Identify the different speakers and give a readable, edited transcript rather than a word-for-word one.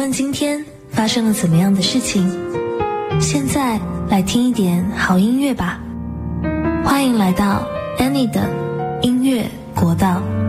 Speaker 1: 论今天发生了怎么样的事情，现在来听一点好音乐吧。欢迎来到 Annie 的音乐国道。